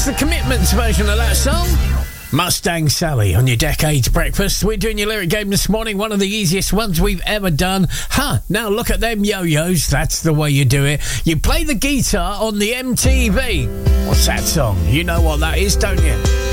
It's the Commitments version of that song. Mustang Sally on your Decades Breakfast. We're doing your lyric game this morning, one of the easiest ones we've ever done. Now look at them yo-yos. That's the way you do it. You play the guitar on the MTV. What's that song? You know what that is, don't you?